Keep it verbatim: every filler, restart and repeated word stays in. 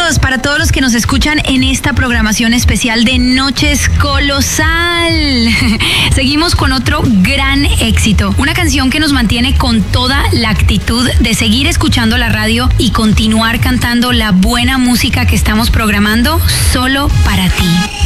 Saludos para todos los que nos escuchan en esta programación especial de Noches Colosal. Seguimos con otro gran éxito, una canción que nos mantiene con toda la actitud de seguir escuchando la radio y continuar cantando la buena música que estamos programando solo para ti.